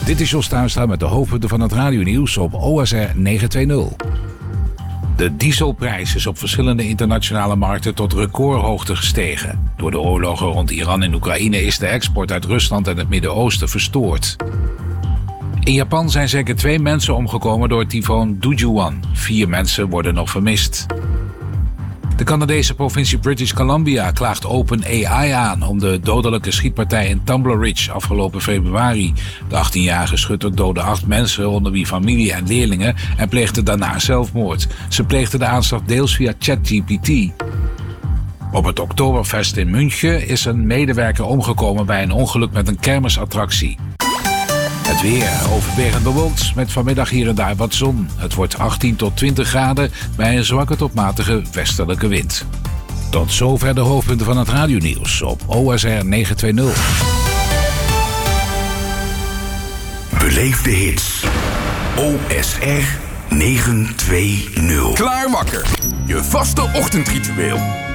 Dit is Jos Tuinstra met de hoofdpunten van het radionieuws op OSR 920. De dieselprijs is op verschillende internationale markten tot recordhoogte gestegen. Door de oorlogen rond Iran en Oekraïne is de export uit Rusland en het Midden-Oosten verstoord. In Japan zijn zeker 2 mensen omgekomen door tyfoon Dujuan. 4 mensen worden nog vermist. De Canadese provincie British Columbia klaagt OpenAI aan om de dodelijke schietpartij in Tumbler Ridge afgelopen februari. De 18-jarige schutter doodde 8 mensen, onder wie familie en leerlingen, en pleegde daarna zelfmoord. Ze pleegde de aanslag deels via ChatGPT. Op het Oktoberfest in München is een medewerker omgekomen bij een ongeluk met een kermisattractie. Het weer overwegend bewolkt met vanmiddag hier en daar wat zon. Het wordt 18 tot 20 graden bij een zwakke tot matige westelijke wind. Tot zover de hoofdpunten van het radionieuws op OSR 920. Beleef de hits. OSR 920. Klaar wakker. Je vaste ochtendritueel.